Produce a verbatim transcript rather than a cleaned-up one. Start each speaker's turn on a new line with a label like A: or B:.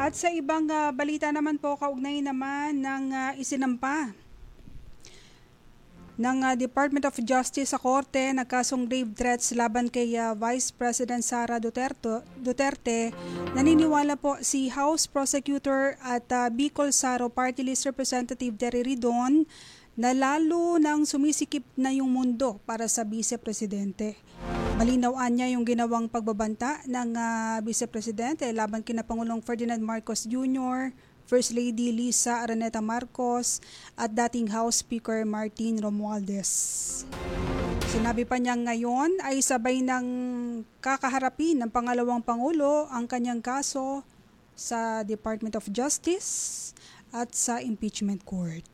A: At sa ibang ah, balita naman po, kaugnay naman ng ah, isinampa ng ah, Department of Justice sa Korte nagkasong grave threats laban kay ah, Vice President Sara Duterte, Duterte. Naniniwala po si House Prosecutor at ah, Bicol Saro Party List Representative Terry Ridon na lalo nang sumisikip na yung mundo para sa Vice Presidente. Malinawaan niya yung ginawang pagbabanta ng uh, Vice Presidente laban kina Pangulong Ferdinand Marcos Junior, First Lady Lisa Araneta Marcos at dating House Speaker Martin Romualdez. Sinabi pa niya ngayon ay sabay ng kakaharapin ng pangalawang Pangulo ang kanyang kaso sa Department of Justice at sa Impeachment Court.